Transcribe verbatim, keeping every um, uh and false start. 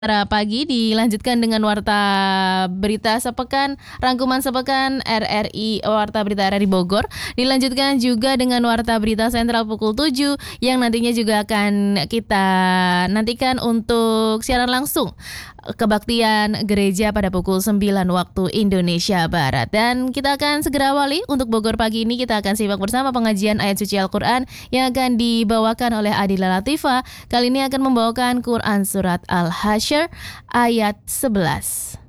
Acara pagi dilanjutkan dengan warta berita sepekan, rangkuman sepekan R R I, warta berita R R I Bogor. Dilanjutkan juga dengan warta berita sentral pukul tujuh yang nantinya juga akan kita nantikan untuk siaran langsung kebaktian gereja pada pukul sembilan waktu Indonesia Barat. Dan kita akan segera awali untuk Bogor pagi ini, kita akan simak bersama pengajian ayat suci Al-Quran yang akan dibawakan oleh Adila Latifa. Kali ini akan membawakan Quran Surat Al-Hasyr ayat sebelas.